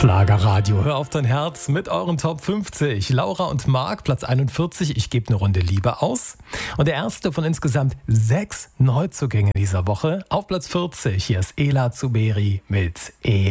Schlagerradio, hör auf dein Herz mit euren Top 50. Laura und Marc, Platz 41, ich gebe eine Runde Liebe aus. Und der erste von insgesamt 6 Neuzugängen dieser Woche auf Platz 40. Hier ist Ela Zuberi mit